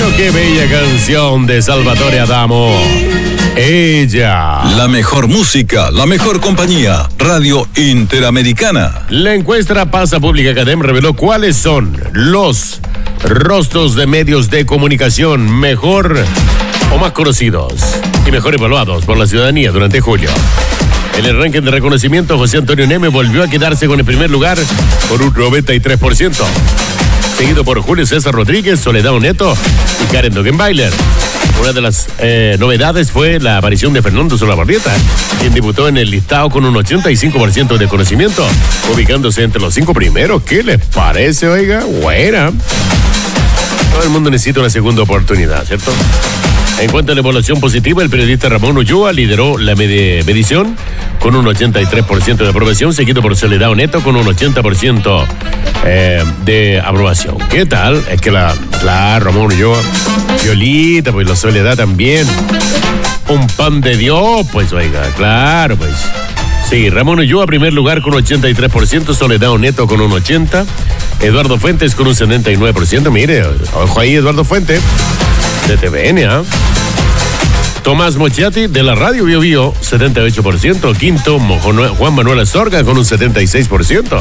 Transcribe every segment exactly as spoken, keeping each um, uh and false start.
qué bella canción de Salvatore Adamo. Ella. La mejor música, la mejor compañía. Radio Interamericana. La encuesta Pasa Pública Academ reveló cuáles son los rostros de medios de comunicación mejor o más conocidos y mejor evaluados por la ciudadanía durante julio. En el ranking de reconocimiento, José Antonio Neme volvió a quedarse con el primer lugar por un noventa y tres por ciento. Seguido por Julio César Rodríguez, Soledad Oneto y Karen Dogenbailer. Una de las eh, novedades fue la aparición de Fernando Solabarrieta, quien debutó en el listado con un ochenta y cinco por ciento de conocimiento, ubicándose entre los cinco primeros. ¿Qué les parece, oiga? Buena. Todo el mundo necesita una segunda oportunidad, ¿cierto? En cuanto a la evaluación positiva, el periodista Ramón Ulloa lideró la med- medición con un ochenta y tres por ciento de aprobación, seguido por Soledad Oneto con un ochenta por ciento eh, de aprobación. ¿Qué tal? Es que la, la Ramón Ulloa, Violita, pues la Soledad también. Un pan de Dios, pues oiga, claro, pues. Sí, Ramón Ulloa, primer lugar con ochenta y tres por ciento, Soledad Oneto con un ochenta por ciento, Eduardo Fuentes con un setenta y nueve por ciento. Mire, ojo ahí, Eduardo Fuentes, de T V N, ¿ah? ¿eh? Tomás Mochiati, de la radio Bio Bio, setenta y ocho por ciento. Quinto, Juan Manuel Astorga con un setenta y seis por ciento.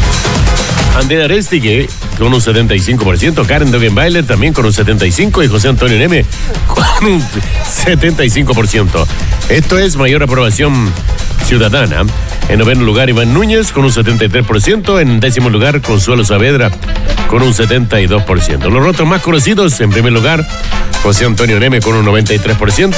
Andrea Arestique con un setenta y cinco por ciento. Karen Dogenbailer también con un setenta y cinco por ciento. Y José Antonio Neme con un setenta y cinco por ciento. Esto es mayor aprobación ciudadana. En noveno lugar, Iván Núñez con un setenta y tres por ciento. En décimo lugar, Consuelo Saavedra con un setenta y dos por ciento. Los rostros más conocidos, en primer lugar, José Antonio Neme con un noventa y tres por ciento.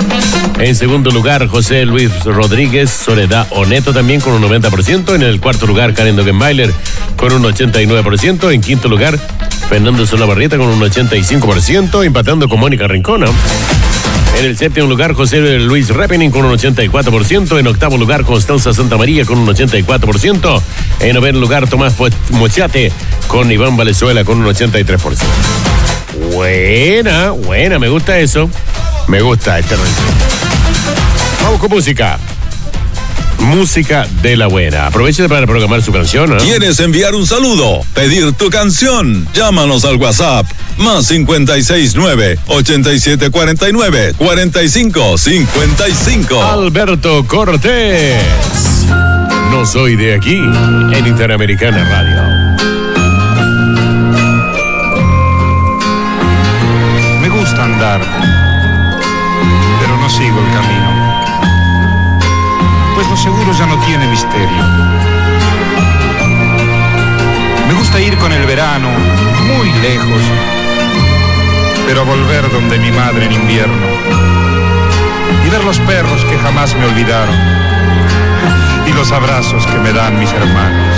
En segundo lugar, José Luis Rodríguez, Soledad Oneto también con un noventa por ciento. En el cuarto lugar, Karen Dogenbailer con un ochenta y nueve por ciento. En quinto lugar, Fernando Solabarrieta con un ochenta y cinco por ciento, empatando con Mónica Rincona. En el séptimo lugar, José Luis Repening con un ochenta y cuatro por ciento. En octavo lugar, Constanza Santamaría con un ochenta y cuatro por ciento. En noveno lugar, Tomás Mochiate con Iván Valenzuela con un ochenta y tres por ciento. Buena, buena, me gusta eso. Me gusta este ranking. Vamos con música. Música de la buena. Aproveche para programar su canción, ¿no? ¿Quieres enviar un saludo? ¿Pedir tu canción? Llámanos al WhatsApp. Más cincuenta y seis nueve, ochenta y siete cuarenta y nueve, cuarenta y cinco cincuenta y cinco. Alberto Cortés. No soy de aquí, en Interamericana Radio. Me gusta andar, pero no sigo el camino. Pues lo seguro ya no tiene misterio. Me gusta ir con el verano muy lejos, pero volver donde mi madre en invierno y ver los perros que jamás me olvidaron y los abrazos que me dan mis hermanos.